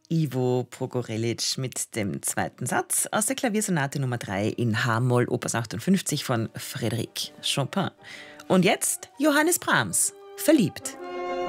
Ivo Pogorelic mit dem zweiten Satz aus der Klaviersonate Nummer 3 in H-Moll, Opus 58 von Frédéric Chopin. Und jetzt Johannes Brahms, Verliebt.